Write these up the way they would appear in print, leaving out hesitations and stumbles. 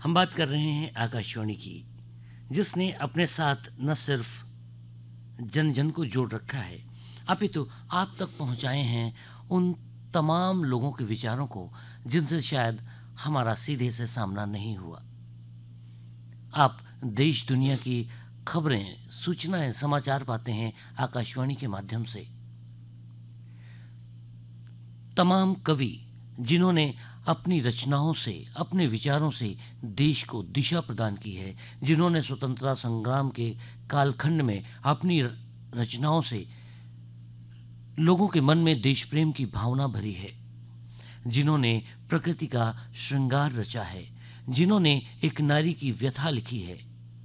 हम बात कर रहे हैं आकाशवाणी की, जिसने अपने साथ न सिर्फ जन जन को जोड़ रखा है, अपितु आप तक पहुंचाए हैं उन तमाम लोगों के विचारों को जिनसे शायद हमारा सीधे से सामना नहीं हुआ। आप देश दुनिया की खबरें, सूचनाएं, समाचार पाते हैं आकाशवाणी के माध्यम से। तमाम कवि जिन्होंने अपनी रचनाओं से, अपने विचारों से देश को दिशा प्रदान की है, जिन्होंने स्वतंत्रता संग्राम के कालखंड में अपनी रचनाओं से लोगों के मन में देश प्रेम की भावना भरी है, जिन्होंने प्रकृति का श्रृंगार रचा है, जिन्होंने एक नारी की व्यथा लिखी है।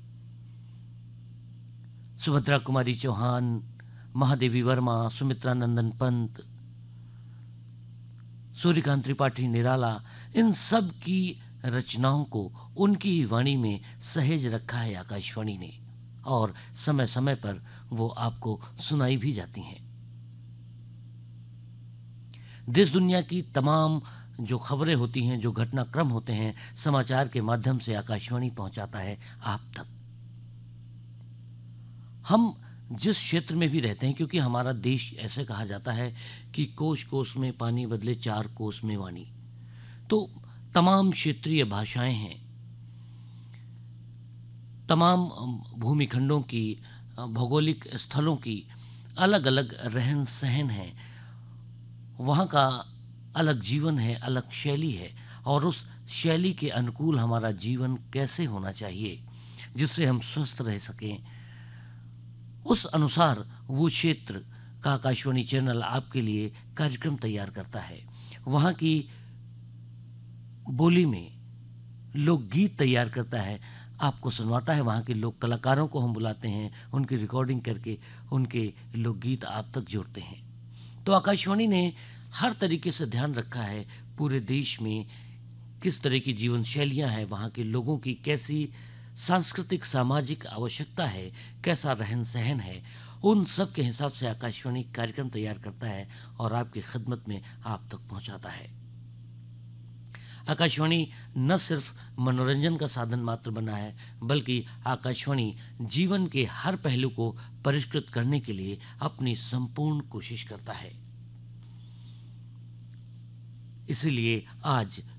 सुभद्रा कुमारी चौहान, महादेवी वर्मा, सुमित्रा नंदन पंत, सूर्यकांत त्रिपाठी निराला, इन सब की रचनाओं को उनकी ही वाणी में सहेज रखा है आकाशवाणी ने, और समय समय पर वो आपको सुनाई भी जाती हैं। देश दुनिया की तमाम जो खबरें होती हैं, जो घटनाक्रम होते हैं, समाचार के माध्यम से आकाशवाणी पहुंचाता है आप तक। हम जिस क्षेत्र में भी रहते हैं, क्योंकि हमारा देश ऐसे कहा जाता है कि कोस कोस में पानी बदले चार कोस में वाणी, तो तमाम क्षेत्रीय भाषाएं हैं, तमाम भूमिखंडों की, भौगोलिक स्थलों की अलग अलग रहन सहन है, वहाँ का अलग जीवन है, अलग शैली है, और उस शैली के अनुकूल हमारा जीवन कैसे होना चाहिए जिससे हम स्वस्थ रह सकें, उस अनुसार वो क्षेत्र का आकाशवाणी चैनल आपके लिए कार्यक्रम तैयार करता है। वहाँ की बोली में लोकगीत तैयार करता है, आपको सुनवाता है। वहाँ के लोक कलाकारों को हम बुलाते हैं, उनकी रिकॉर्डिंग करके उनके लोकगीत आप तक जोड़ते हैं। तो आकाशवाणी ने हर तरीके से ध्यान रखा है पूरे देश में किस तरह की जीवन शैलियाँ हैं, वहाँ के लोगों की कैसी सांस्कृतिक सामाजिक आवश्यकता है, कैसा रहन सहन है, उन सब के हिसाब से आकाशवाणी कार्यक्रम तैयार करता है और आपकी खिदमत में आप तक पहुंचाता है। आकाशवाणी न सिर्फ मनोरंजन का साधन मात्र बना है, बल्कि आकाशवाणी जीवन के हर पहलू को परिष्कृत करने के लिए अपनी संपूर्ण कोशिश करता है। इसलिए आज